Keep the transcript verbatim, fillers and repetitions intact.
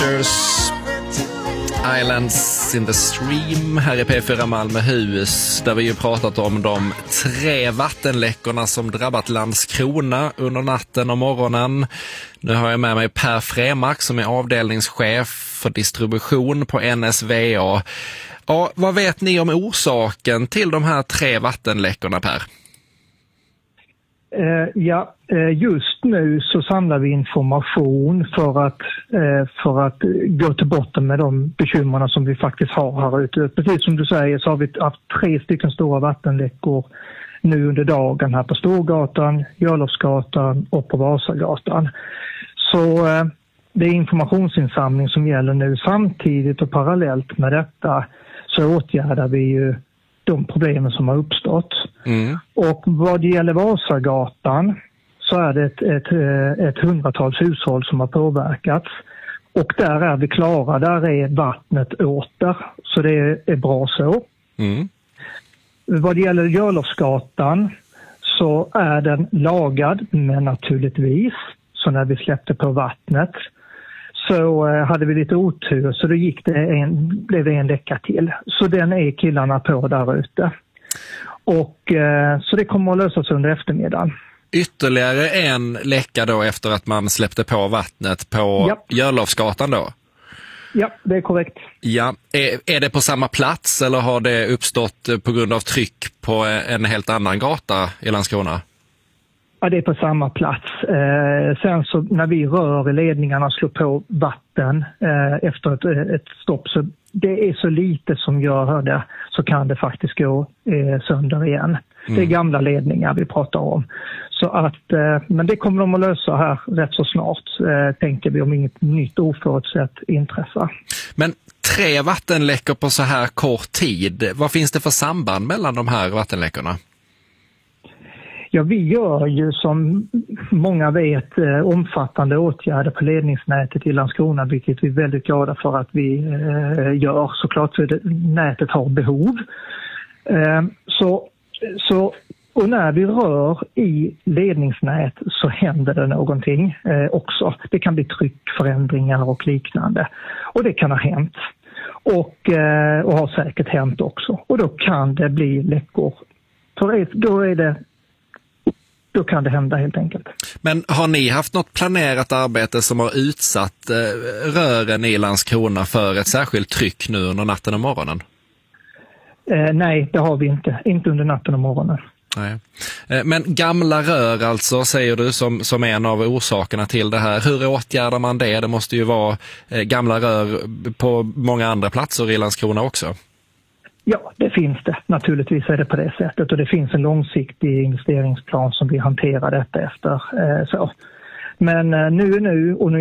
Islands in the Stream här i P fyra Malmöhus, där vi ju pratat om de tre vattenläckorna som drabbat Landskrona under natten och morgonen. Nu har jag med mig Per Fremark som är avdelningschef för distribution på N S V A. Ja, vad vet ni om orsaken till de här tre vattenläckorna, Per? Eh, ja, just nu så samlar vi information för att, eh, för att gå till botten med de bekymmerna som vi faktiskt har här ute. Precis som du säger så har vi haft tre stycken stora vattenläckor nu under dagen här på Storgatan, Görlofsgatan och på Vasagatan. Så eh, det är informationsinsamling som gäller nu. Samtidigt och parallellt med detta så åtgärdar vi ju de problemen som har uppstått. Mm. Och vad det gäller Vasagatan så är det ett, ett, ett hundratals hushåll som har påverkats. Och där är vi klara, där är vattnet åter. Så det är, är bra så. Mm. Vad det gäller Görlofsgatan så är den lagad, men naturligtvis. Så när vi släppte på vattnet så eh, hade vi lite otur, så då gick det en, blev det en läcka till. Så den är killarna på där ute. Och eh, så det kommer att lösas under eftermiddagen. Ytterligare en läcka då efter att man släppte på vattnet på ja. Görlofsgatan då? Ja, det är korrekt. Ja. Är, är det på samma plats eller har det uppstått på grund av tryck på en helt annan gata i Landskrona? Ja, det är på samma plats. Eh, sen så när vi rör i ledningarna och slår på vatten eh, efter ett, ett stopp, så det är så lite som gör det, så kan det faktiskt gå eh, sönder igen. Mm. Det är gamla ledningar vi pratar om. Så att, eh, men det kommer de att lösa här rätt så snart, eh, tänker vi, om inget nytt oförutsett inträffar. Men tre vattenläckor på så här kort tid, vad finns det för samband mellan de här vattenläckorna? Ja, vi gör ju som många vet eh, omfattande åtgärder på ledningsnätet i Landskrona, vilket vi är väldigt glada för att vi eh, gör. Såklart för det, nätet har behov. Eh, så, så, och när vi rör i ledningsnät så händer det någonting eh, också. Det kan bli tryckförändringar och liknande. Och det kan ha hänt. Och, eh, och har säkert hänt också. Och då kan det bli läckor. För då är det Då kan det hända helt enkelt. Men har ni haft något planerat arbete som har utsatt eh, rören i Landskrona för ett särskilt tryck nu under natten och morgonen? Eh, nej, det har vi inte. Inte under natten och morgonen. Nej. Eh, men gamla rör alltså, säger du, som, som en av orsakerna till det här. Hur åtgärdar man det? Det måste ju vara eh, gamla rör på många andra platser i Landskrona också. Ja, det finns det. Naturligtvis är det på det sättet, och det finns en långsiktig investeringsplan som vi hanterar detta efter. Eh, så. Men eh, nu är nu och nu